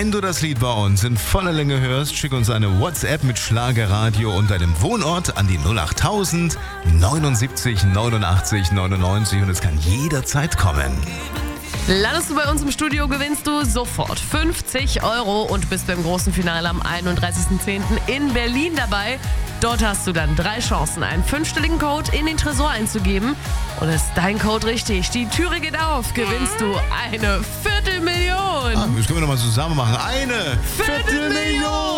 Wenn du das Lied bei uns in voller Länge hörst, schick uns eine WhatsApp mit Schlagerradio und deinem Wohnort an die 08000 79 89 99 und es kann jederzeit kommen. Landest du bei uns im Studio, gewinnst du sofort 50 € und bist beim großen Finale am 31.10. in Berlin dabei. Dort hast du dann 3 Chancen, einen 5-stelligen Code in den Tresor einzugeben. Und ist dein Code richtig, die Türe geht auf, gewinnst du eine 250.000. Das können wir nochmal zusammen machen. Eine 250.000.